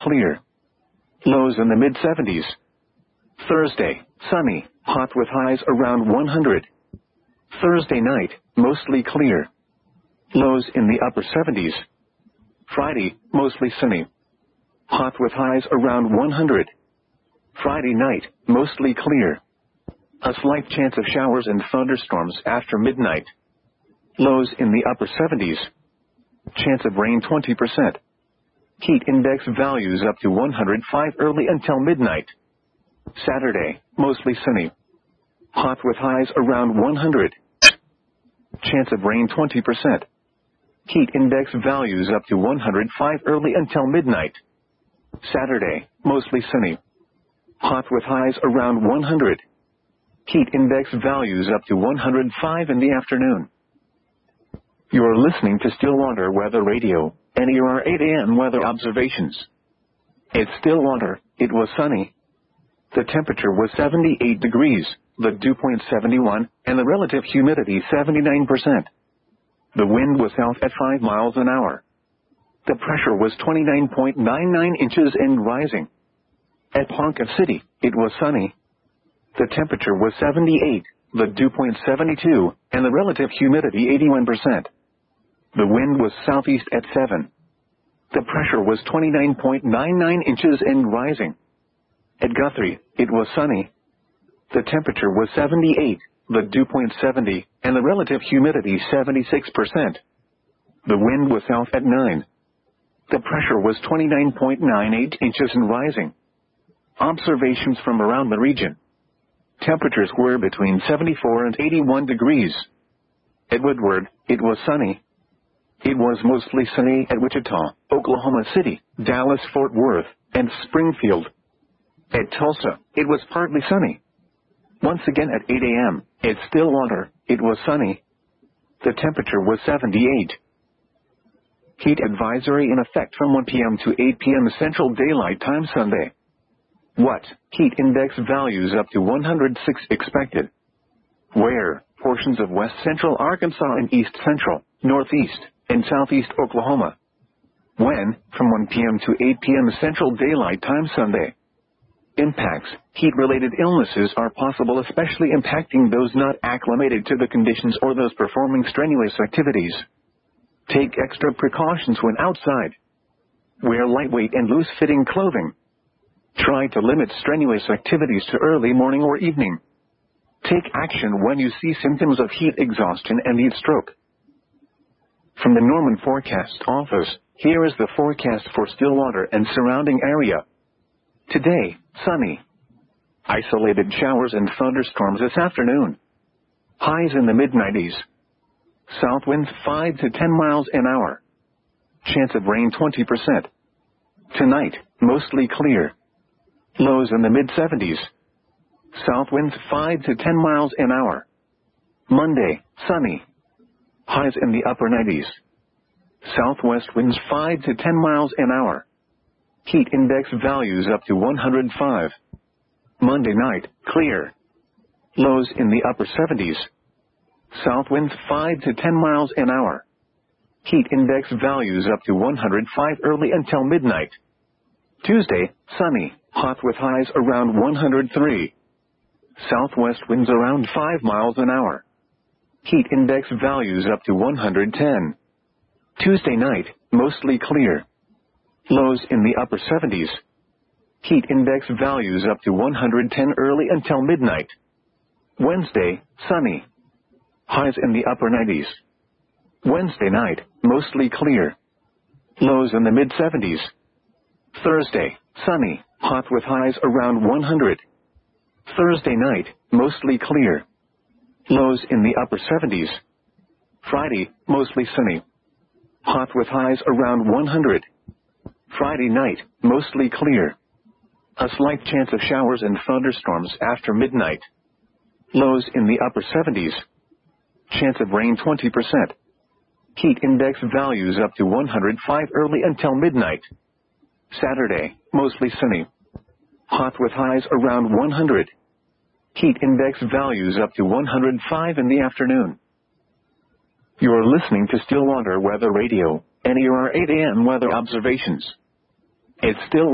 clear. Lows in the mid-70s. Thursday, sunny, hot with highs around 100. Thursday night, mostly clear. Lows in the upper 70s. Friday, mostly sunny. Hot with highs around 100. Friday night, mostly clear. A slight chance of showers and thunderstorms after midnight. Lows in the upper 70s. Chance of rain 20%. Heat index values up to 105 early until midnight. Saturday, mostly sunny. Hot with highs around 100. Chance of rain 20%. Heat index values up to 105 early until midnight. Saturday, mostly sunny. Hot with highs around 100. Heat index values up to 105 in the afternoon. You're listening to Stillwater Weather Radio, and here are 8 a.m. weather observations. At Stillwater, it was sunny. The temperature was 78 degrees, the dew point 71, and the relative humidity 79%. The wind was south at 5 miles an hour. The pressure was 29.99 inches and rising. At Ponca City, it was sunny. The temperature was 78, the dew point 72, and the relative humidity 81%. The wind was southeast at 7. The pressure was 29.99 inches and rising. At Guthrie, it was sunny. The temperature was 78, the dew point 70, and the relative humidity 76%. The wind was south at 9. The pressure was 29.98 inches and rising. Observations from around the region. Temperatures were between 74 and 81 degrees. At Woodward, it was sunny. It was mostly sunny at Wichita, Oklahoma City, Dallas-Fort Worth, and Springfield. At Tulsa, it was partly sunny. Once again at 8 a.m., at Stillwater, it was sunny. The temperature was 78. Heat advisory in effect from 1 p.m. to 8 p.m. Central Daylight Time Sunday. What? Heat index values up to 106 expected. Where? Portions of west central Arkansas and east central, northeast, and southeast Oklahoma. When? From 1 p.m. to 8 p.m. Central Daylight Time Sunday. Impacts. Heat-related illnesses are possible, especially impacting those not acclimated to the conditions or those performing strenuous activities. Take extra precautions when outside. Wear lightweight and loose-fitting clothing. Try to limit strenuous activities to early morning or evening. Take action when you see symptoms of heat exhaustion and heat stroke. From the Norman Forecast Office, here is the forecast for Stillwater and surrounding area. Today, sunny. Isolated showers and thunderstorms this afternoon. Highs in the mid-90s. South winds 5 to 10 miles an hour. Chance of rain 20%. Tonight, mostly clear. Lows in the mid-70s. South winds 5 to 10 miles an hour. Monday, sunny. Highs in the upper 90s. Southwest winds 5 to 10 miles an hour. Heat index values up to 105. Monday night, clear. Lows in the upper 70s. South winds 5 to 10 miles an hour. Heat index values up to 105 early until midnight. Tuesday, sunny, hot with highs around 103. Southwest winds around 5 miles an hour. Heat index values up to 110. Tuesday night, mostly clear. Lows in the upper 70s. Heat index values up to 110 early until midnight. Wednesday, sunny. Highs in the upper 90s. Wednesday night, mostly clear. Lows in the mid-70s. Thursday, sunny, hot with highs around 100. Thursday night, mostly clear. Lows in the upper 70s. Friday, mostly sunny. Hot with highs around 100. Friday night, mostly clear. A slight chance of showers and thunderstorms after midnight. Lows in the upper 70s. Chance of rain 20%. Heat index values up to 105 early until midnight. Saturday, mostly sunny. Hot with highs around 100. Heat index values up to 105 in the afternoon. You're listening to Stillwater Weather Radio, and here are 8 a.m. weather observations. It's still